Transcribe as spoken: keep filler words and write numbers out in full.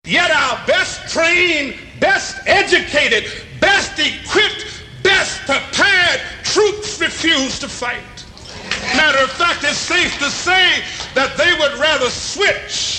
Yet our best trained, best educated, best equipped, best prepared troops refuse to fight. Matter of fact, it's safe to say that they would rather switch